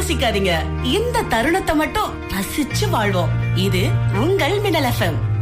யோசிக்காதீங்க. இந்த தருணத்தை மட்டும் ரசிச்சு வாழ்வோம். இது உங்கள் மின்னல் FM.